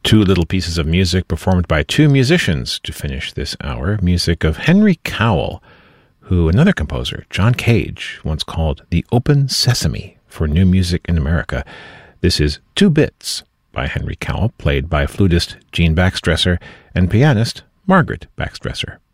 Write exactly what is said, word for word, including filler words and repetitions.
Two little pieces of music performed by two musicians to finish this hour. Music of Henry Cowell, who another composer, John Cage, once called the Open Sesame for new music in America. This is Two Bits by Henry Cowell, played by flutist Jean Baxtresser and pianist Margaret Baxtresser.